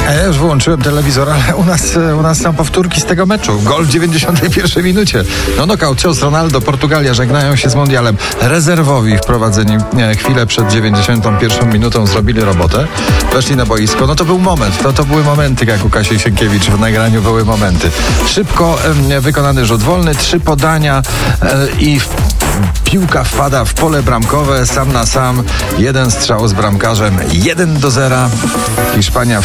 Ja już wyłączyłem telewizor, ale u nas są powtórki z tego meczu. Gol w 91 minucie. No nokaut, cios Ronaldo, Portugalia żegnają się z mundialem. Rezerwowi wprowadzeni chwilę przed 91 minutą zrobili robotę. Weszli na boisko. No to był moment. To były momenty, jak u Kasi Sienkiewicz w nagraniu były momenty. Szybko wykonany rzut wolny, 3 podania i piłka wpada w pole bramkowe, sam na sam. 1 strzał z bramkarzem, 1-0. Hiszpania